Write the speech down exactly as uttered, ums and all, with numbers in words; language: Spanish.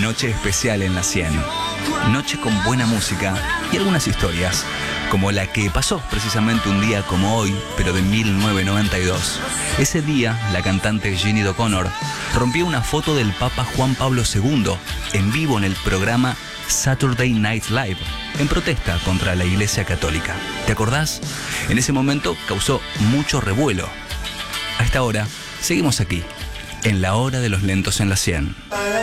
noche especial en la cien. Noche con buena música y algunas historias, como la que pasó precisamente un día como hoy, pero de mil novecientos noventa y dos. Ese día, la cantante Sinéad O'Connor rompió una foto del Papa Juan Pablo segundo en vivo en el programa Saturday Night Live, en protesta contra la Iglesia Católica. ¿Te acordás? En ese momento causó mucho revuelo. A esta hora, seguimos aquí, en la hora de los lentos en la cien.